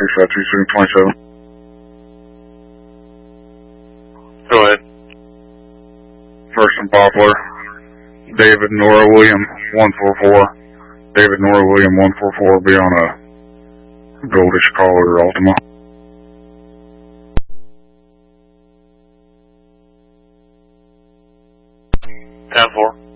65227. Go ahead. First and Poplar. David Nora William 144. David Nora William 144 be on a goldish collar Altima. 10-4.